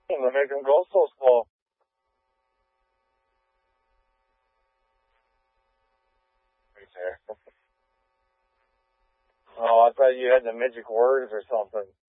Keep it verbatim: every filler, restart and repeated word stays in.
They make them go so slow. Right there. Oh, I thought you had the magic words or something.